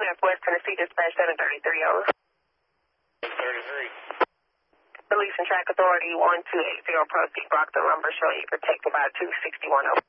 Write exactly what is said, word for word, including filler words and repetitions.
F West Tennessee Dispatch seven thirty-three, over. seven thirty-three. Police and Track Authority one two eight zero, proceed, block the number showing you protected by two sixty-one, over.